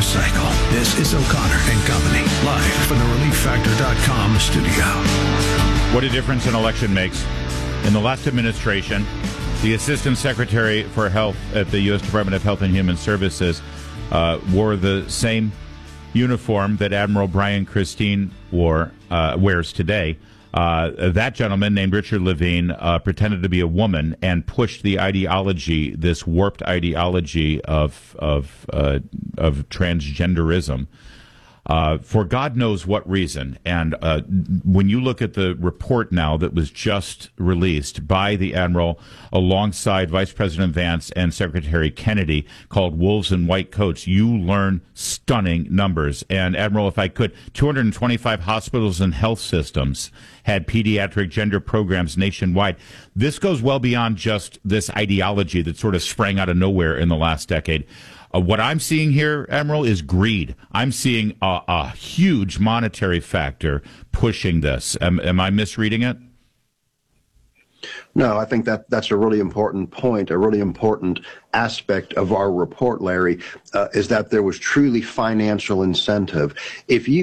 cycle. This is O'Connor and Company, live from the ReliefFactor.com studio. What a difference an election makes. In the last administration, the Assistant Secretary for Health at the U.S. Department of Health and Human Services wore the same uniform that Admiral Brian Christine wears today. That gentleman named Richard Levine pretended to be a woman and pushed the ideology, this warped ideology of transgenderism, for God knows what reason. And when you look at the report now that was just released by the Admiral alongside Vice President Vance and Secretary Kennedy, called Wolves in White Coats, you learn stunning numbers. And Admiral, if I could, 225 hospitals and health systems had pediatric gender programs nationwide. This goes well beyond just this ideology that sort of sprang out of nowhere in the last decade. What I'm seeing here, Admiral, is greed. I'm seeing a huge monetary factor pushing this. Am I misreading it? No, I think that's a really important point. A really important aspect of our report, Larry, is that there was truly financial incentive. If you